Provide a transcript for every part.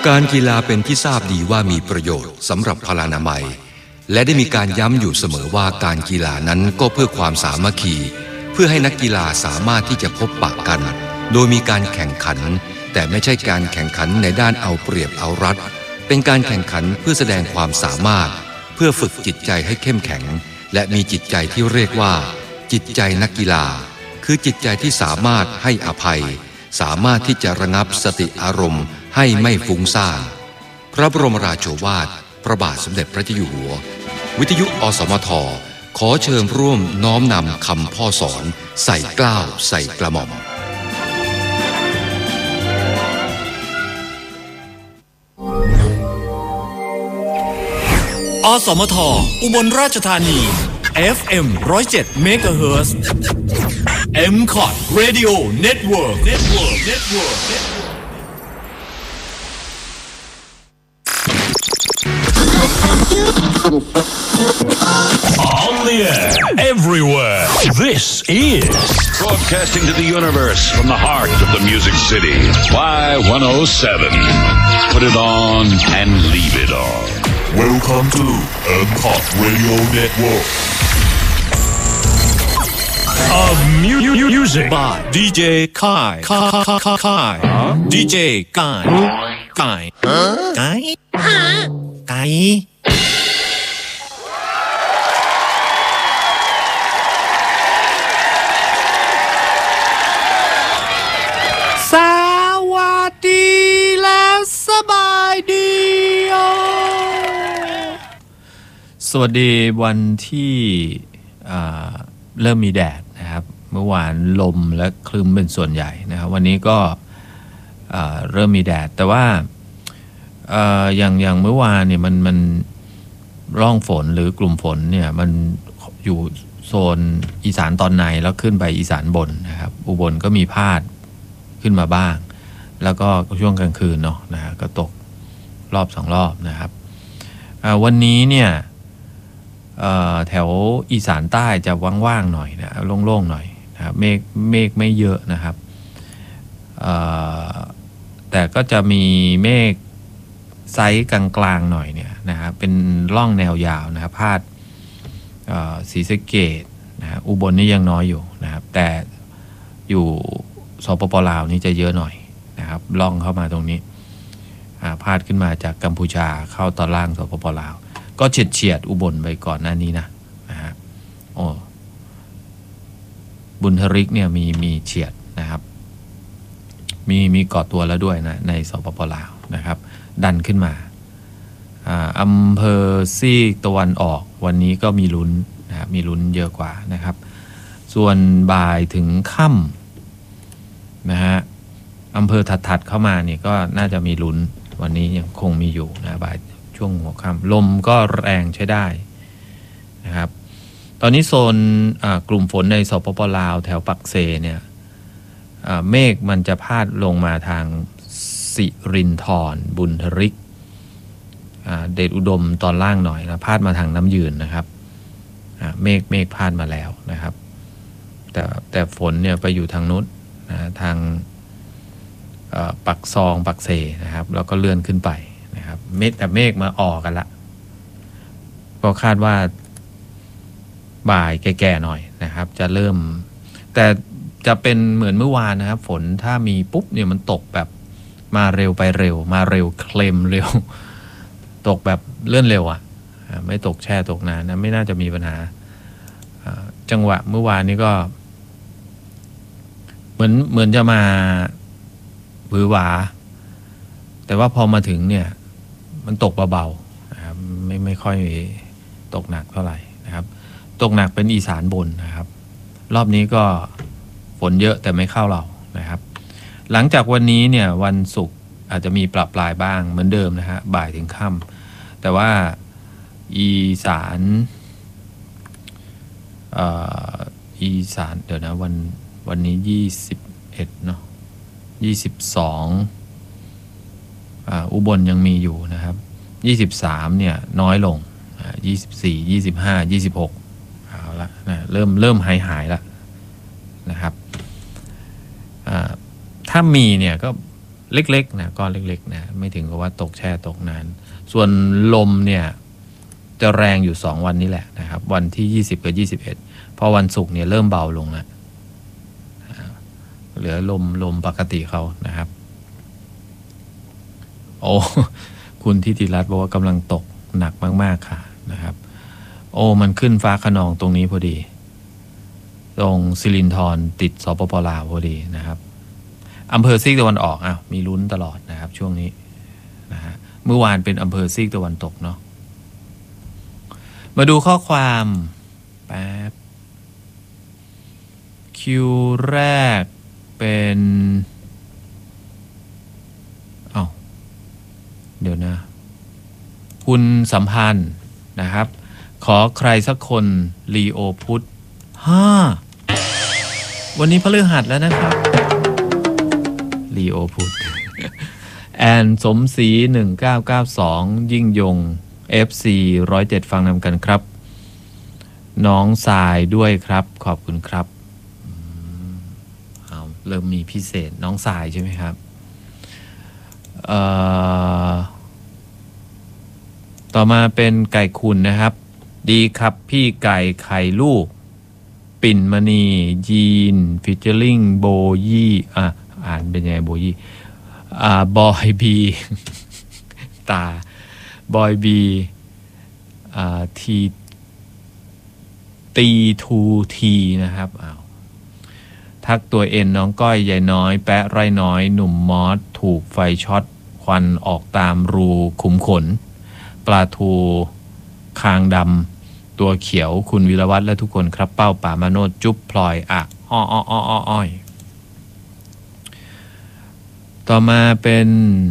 การกีฬาเป็นที่ทราบดีว่ามีประโยชน์สำหรับพลานามัยและได้มีการย้ำอยู่เสมอว่าการกีฬานั้นก็เพื่อความสามัคคีเพื่อให้นักกีฬาสามารถที่จะพบปะกันโดยมีการแข่งขันแต่ไม่ใช่การแข่งขันในด้านเอาเปรียบเอารัดเป็นการแข่งขันเพื่อแสดงความสามารถเพื่อฝึกจิตใจให้เข้มแข็งและมีจิตใจที่เรียกว่าจิตใจนักกีฬาคือจิตใจที่สามารถให้อภัยสามารถที่จะระงับสติอารมณ์ให้ไม่ฟุ้งซ่านพระบรมราโชวาทพระบาทสมเด็จพระเจ้าอยู่หัววิทยุอสมทขอเชิญร่วมน้อมนำคำพ่อสอนใส่เกล้าใส่กระหม่อมอสมทอุบลราชธานี FM 107 MHz MCOT Radio Network On the air, everywhere. This is broadcasting to the universe from the heart of the Music City. Y107. Put it on and leave it on. welcome to MCOT Radio Network of music by DJ Kai DJ Kaiสวัสดีและสบายดีสวัสดีวันที่เริ่มมีแดดนะครับเมื่อวานลมและครึ้มเป็นส่วนใหญ่นะครับวันนี้ก็เริ่มมีแดดแต่ว่าอย่างเมื่อวานเนี่ยมันร่องฝนหรือกลุ่มฝนเนี่ยมันอยู่โซนอีสานตอนในแล้วขึ้นไปอีสานบนนะครับอุบลก็มีพาดขึ้นมาบ้างแล้วก็ช่วงกลางคืนเนาะนะฮะก็ตกรอบ2รอบนะครับวันนี้เนี่ยแถวอีสานใต้จะว่างๆหน่อยนะโล่งๆหน่อยนะครับเมฆไม่เยอะนะครับแต่ก็จะมีเมฆไซส์กลางๆหน่อยเนี่ยนะครับเป็นร่องแนวยาวนะครับพาดศรีสะเกษนะฮะอุบลนี่ยังน้อยอยู่นะครับแต่อยู่สปป.ลาวนี่จะเยอะหน่อยนะครับล่องเข้ามาตรงนี้พาดขึ้นมาจากกัมพูชาเข้าตอนล่างสปป.ลาวก็เฉียดอุบลไปก่อนหน้านี้นะฮะโอ้บุญทริกเนี่ยมีเฉียดนะครับมีเกาะตัวแล้วด้วยนะในสปป.ลาวนะครับดันขึ้นมาอำเภอซีกตะวันออกวันนี้ก็มีลุ้นนะครับมีลุ้นเยอะกว่านะครับส่วนบ่ายถึงค่ำนะฮะอำเภอถัดเข้ามานี่ก็น่าจะมีลุ้นวันนี้ยังคงมีอยู่นะบ่ายช่วงหัวค่ำลมก็แรงใช้ได้นะครับตอนนี้โซนกลุ่มฝนในสปป.ลาวแถวปักเซเนี่ยเมฆมันจะพาดลงมาทางสิรินธรบุญทริกเดชอุดมตอนล่างหน่อยนะพาดมาทางน้ำยืนนะครับเมฆพาดมาแล้วนะครับแต่ฝนเนี่ยไปอยู่ทางนู้นนะทางปักซองปักเซนะครับแล้วก็เลื่อนขึ้นไปนะครับแต่เมฆมาออกกันละก็คาดว่าบ่ายแก่ๆหน่อยนะครับจะเริ่มแต่จะเป็นเหมือนเมื่อวานนะครับฝนถ้ามีปุ๊บเนี่ยมันตกแบบมาเร็วไปเร็วมาเร็วเคลมเร็วตกแบบเลื่อนเร็วไม่ตกแช่ตกนานนะไม่น่าจะมีปัญหาจังหวะเมื่อวานนี้ก็เหมือนจะมาหวือหวาแต่ว่าพอมาถึงเนี่ยมันตกเบาๆนะครับไม่ค่อยตกหนักเท่าไหร่นะครับตกหนักเป็นอีสานบนนะครับรอบนี้ก็ฝนเยอะแต่ไม่เข้าเรานะครับหลังจากวันนี้เนี่ยวันศุกร์อาจจะมีปรับปลายบ้างเหมือนเดิมนะฮะบ่ายถึงค่ำแต่ว่าอีสานเดี๋ยวนะวันนี้21เนาะ22อุบลยังมีอยู่นะครับ23เนี่ยน้อยลง24 25 26เอาละนะเริ่มหายละนะครับถ้ามีเนี่ยก็เล็กๆนะก้อนเล็กๆนะไม่ถึงกับว่าตกแช่ตกนานส่วนลมเนี่ยจะแรงอยู่2วันนี้แหละนะครับวันที่20กับ21พอวันศุกร์เนี่ยเริ่มเบาลงแล้วเหลือลมปกติเขานะครับโอ้คุณทิติรัตน์บอกว่ากำลังตกหนักมากๆค่ะนะครับโอ้มันขึ้นฟ้าคะนองตรงนี้พอดีตรงสิรินธรติดสปป.ลาวพอดีนะครับอำเภอซีกตะวันออกมีลุ้นตลอดนะครับช่วงนี้นะฮะเมื่อวานเป็นอำเภอซีกตะวันตกเนาะมาดูข้อความแป๊บคิวแรกเป็นเดี๋ยวนะคุณสัมพันธ์นะครับขอใครสักคนลีโอพุทธวันนี้พฤหัสแล้วนะครับลีโอพุทธ แอนสมศรี1992ยิ่งยง FC 107ฟังนำกันครับน้องสายด้วยครับขอบคุณครับเริ่มมีพิเศษน้องสายใช่ไหมครับต่อมาเป็นไก่คุณนะครับดีครับพี่ไก่ไข่ลูกปิ่นมณียีนฟิชเชอร์ลิงโบยี่อ่านเป็นยังไงโบยี่บอยบีตาบอยบีทีตีทูทีนะครับทักตัวเอ็นน้องก้อยยายน้อยแปะไรน้อยหนุ่มมอสถูกไฟช็อตควันออกตามรูขุมขนปลาทูคางดำตัวเขียวคุณวิรวัฒน์และทุกคนครับเป้าป่ามาโนดจุ๊บพลอยอ้อยต่อมาเป็น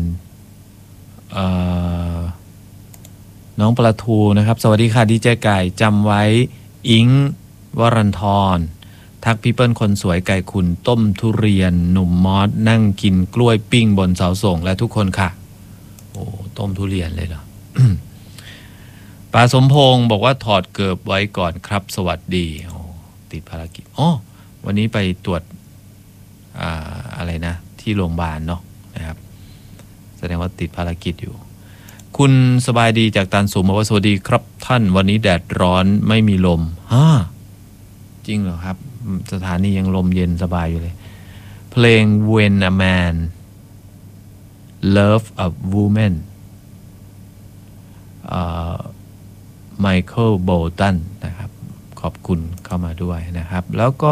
น้องปลาทูนะครับสวัสดีค่ะดีเจไก่จำไว้อิงวรันทรทักพี่เปิ้ลคนสวยไก่คุณต้มทุเรียนหนุ่มมอสนั่งกินกล้วยปิ้งบนเสาส่งและทุกคนค่ะโอ้ต้มทุเรียนเลยเหรอ ป้าสมพงศ์บอกว่าถอดเกิบไว้ก่อนครับสวัสดีติดภารกิจวันนี้ไปตรวจอะไรนะที่โรงพยาบาลเนาะนะครับแสดงว่าติดภารกิจอยู่คุณสบายดีจากตันสูงบอกว่าสวัสดีครับท่านวันนี้แดดร้อนไม่มีลมจริงเหรอครับสถานียังลมเย็นสบายอยู่เลยเพลง When a Man Love a Womanไมเคิลโบลตันนะครับขอบคุณเข้ามาด้วยนะครับแล้วก็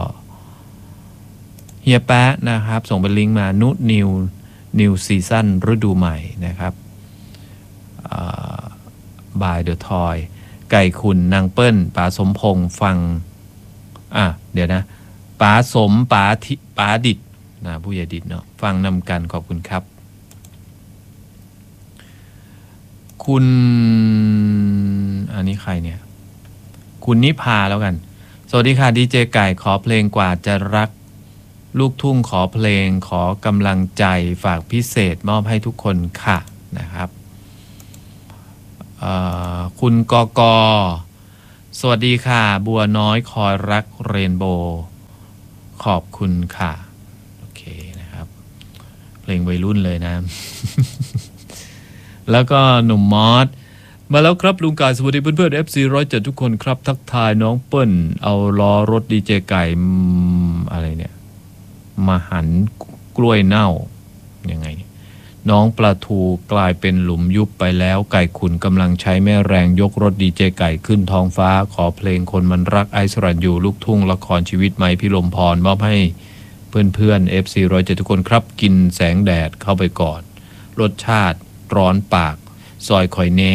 เฮียแป๊ะนะครับส่งเป็นลิงก์มานิวซีซั่นฤดูใหม่นะครับบายเดอะทอยไก่คุณนางเปิ้ลป๋าสมพงษ์ฟังเดี๋ยวนะป๋าสมป๋าดิดนะผู้ใหญ่ดิดเนาะฟังนำกันขอบคุณครับคุณอันนี้ใครเนี่ยคุณนิพาแล้วกันสวัสดีค่ะดีเจไก่ขอเพลงกว่าจะรักลูกทุ่งขอเพลงขอกำลังใจฝากพิเศษมอบให้ทุกคนค่ะนะครับคุณกกสวัสดีค่ะบัวน้อยคอยรักเรนโบว์ขอบคุณค่ะโอเคนะครับเพลงวัยรุ่นเลยนะ แล้วก็หนุ่มมอสมาแล้วครับลุงกายสวัสดีเพื่อนๆ FC 107ทุกคนครับทักทายน้องเปิ้ลเอาล้อรถดีเจไก่อะไรเนี่ยมาหันกล้วยเน่ายังไงน้องปลาทูกลายเป็นหลุมยุบไปแล้วไก่ขุนกำลังใช้แม่แรงยกรถดีเจไก่ขึ้นท้องฟ้าขอเพลงคนมันรักไอซ์สรัญยูลูกทุ่งละครชีวิตไม้พิรมพรมอบให้เพื่อนๆ FC 107ทุกคนครับกินแสงแดดเข้าไปก่อนรสชาติร้อนปากซอยข่อยแน่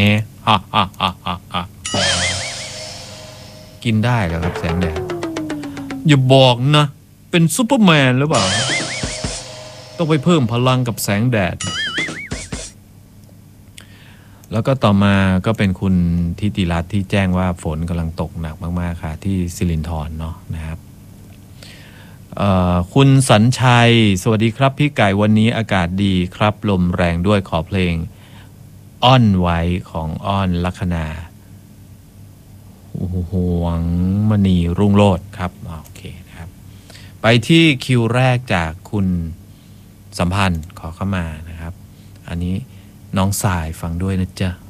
กินได้แล้วครับแสงแดดอย่าบอกนะเป็นซูเปอร์แมนหรือเปล่าต้องไปเพิ่มพลังกับแสงแดดแล้วก็ต่อมาก็เป็นคุณทิติรัตน์ที่แจ้งว่าฝนกำลังตกหนักมากๆค่ะที่สิรินธรเนาะนะครับคุณสัญชัยสวัสดีครับพี่ไก่วันนี้อากาศดีครับลมแรงด้วยขอเพลงอ้อนไว้ของอ้อนลัคนาห่วงมณีรุ่งโรจน์ครับโอเคนะครับไปที่คิวแรกจากคุณสัมพันธ์ขอเข้ามานะครับอันนี้น้องสายฟังด้วยนะจ๊ะ